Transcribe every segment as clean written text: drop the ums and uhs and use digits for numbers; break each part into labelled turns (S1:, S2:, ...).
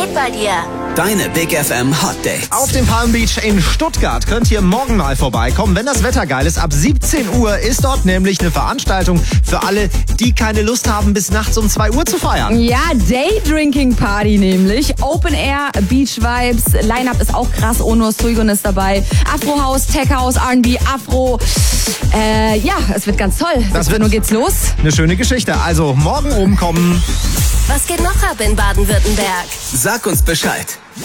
S1: Perfekt bei dir.
S2: Deine Big FM Hot Dates.
S3: Auf dem Palm Beach in Stuttgart könnt ihr morgen mal vorbeikommen, wenn das Wetter geil ist. Ab 17 Uhr ist dort nämlich eine Veranstaltung für alle, die keine Lust haben, bis nachts um 2 Uhr zu feiern.
S4: Ja, Daydrinking Party nämlich. Open Air, Beach Vibes. Line-Up ist auch krass. Ono Suygun ist dabei. Afro House, Tech House, R&B, Afro. Ja, es wird ganz toll. Nur geht's los.
S3: Eine schöne Geschichte. Also morgen oben kommen.
S1: Was geht noch ab in Baden-Württemberg?
S2: Sag uns Bescheid.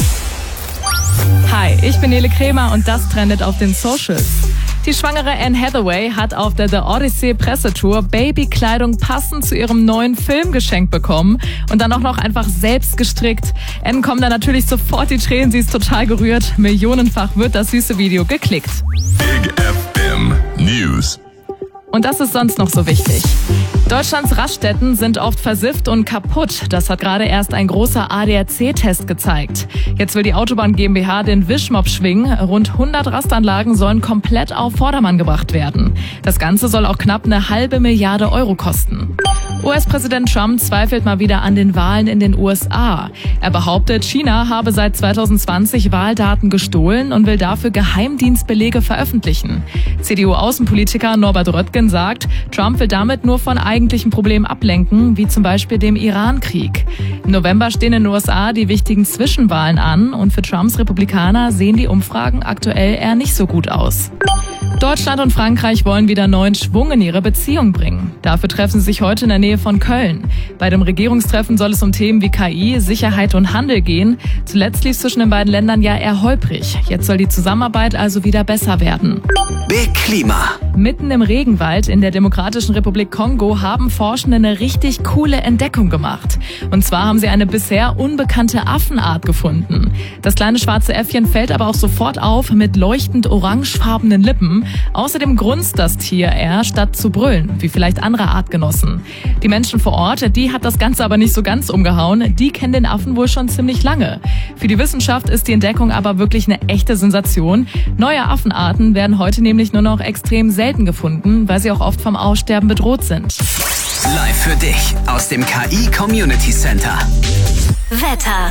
S5: Hi, ich bin Nele Kremer und das trendet auf den Socials. Die schwangere Anne Hathaway hat auf der The Odyssey Pressetour Babykleidung passend zu ihrem neuen Film geschenkt bekommen und dann auch noch einfach selbst gestrickt. Anne kommen da natürlich sofort die Tränen, sie ist total gerührt. Millionenfach wird das süße Video geklickt.
S6: Big FM News.
S5: Und das ist sonst noch so wichtig. Deutschlands Raststätten sind oft versifft und kaputt. Das hat gerade erst ein großer ADAC-Test gezeigt. Jetzt will die Autobahn GmbH den Wischmopp schwingen. Rund 100 Rastanlagen sollen komplett auf Vordermann gebracht werden. Das Ganze soll auch knapp 1,5 Milliarde Euro kosten. US-Präsident Trump zweifelt mal wieder an den Wahlen in den USA. Er behauptet, China habe seit 2020 Wahldaten gestohlen und will dafür Geheimdienstbelege veröffentlichen. CDU-Außenpolitiker Norbert Röttgen sagt, Trump will damit nur von eigentlichen Problemen ablenken, wie zum Beispiel dem Iran-Krieg. Im November stehen in den USA die wichtigen Zwischenwahlen an und für Trumps Republikaner sehen die Umfragen aktuell eher nicht so gut aus. Deutschland und Frankreich wollen wieder neuen Schwung in ihre Beziehung bringen. Dafür treffen sie sich heute in der Nähe von Köln. Bei dem Regierungstreffen soll es um Themen wie KI, Sicherheit und Handel gehen. Zuletzt lief es zwischen den beiden Ländern ja eher holprig. Jetzt soll die Zusammenarbeit also wieder besser werden.
S2: Big Klima.
S5: Mitten im Regenwald in der Demokratischen Republik Kongo haben Forschende eine richtig coole Entdeckung gemacht. Und zwar haben sie eine bisher unbekannte Affenart gefunden. Das kleine schwarze Äffchen fällt aber auch sofort auf mit leuchtend orangefarbenen Lippen. Außerdem grunzt das Tier eher, statt zu brüllen, wie vielleicht andere Artgenossen. Die Menschen vor Ort, die hat das Ganze aber nicht so ganz umgehauen. Die kennen den Affen wohl schon ziemlich lange. Für die Wissenschaft ist die Entdeckung aber wirklich eine echte Sensation. Neue Affenarten werden heute nämlich nur noch extrem selten gefunden, weil sie auch oft vom Aussterben bedroht sind.
S2: Live für dich aus dem KI Community Center.
S1: Wetter.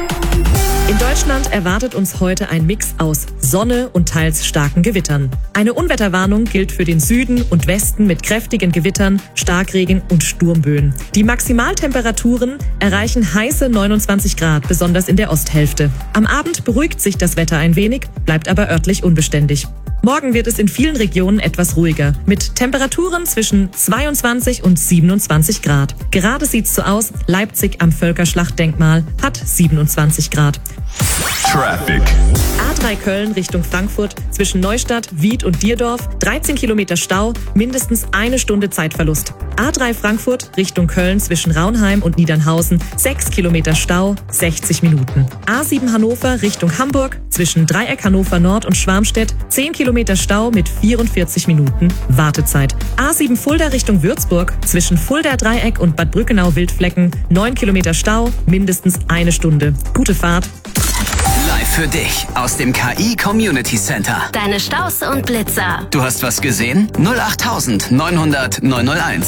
S7: In Deutschland erwartet uns heute ein Mix aus Sonne und teils starken Gewittern. Eine Unwetterwarnung gilt für den Süden und Westen mit kräftigen Gewittern, Starkregen und Sturmböen. Die Maximaltemperaturen erreichen heiße 29 Grad, besonders in der Osthälfte. Am Abend beruhigt sich das Wetter ein wenig, bleibt aber örtlich unbeständig. Morgen wird es in vielen Regionen etwas ruhiger, mit Temperaturen zwischen 22 und 27 Grad. Gerade sieht's so aus, Leipzig am Völkerschlachtdenkmal hat 27 Grad.
S6: Traffic.
S7: A3 Köln Richtung Frankfurt zwischen Neustadt, Wied und Dierdorf, 13 Kilometer Stau, mindestens 1 Stunde Zeitverlust. A3 Frankfurt Richtung Köln zwischen Raunheim und Niedernhausen, 6 Kilometer Stau, 60 Minuten. A7 Hannover Richtung Hamburg zwischen Dreieck Hannover Nord und Schwarmstedt, 10 Kilometer Stau mit 44 Minuten Wartezeit. A7 Fulda Richtung Würzburg zwischen Fulda Dreieck und Bad Brückenau-Wildflecken, 9 Kilometer Stau, mindestens 1 Stunde. Gute Fahrt.
S2: Live für dich aus dem KI Community Center.
S1: Deine Staus und Blitzer.
S2: Du hast was gesehen? 08900 901.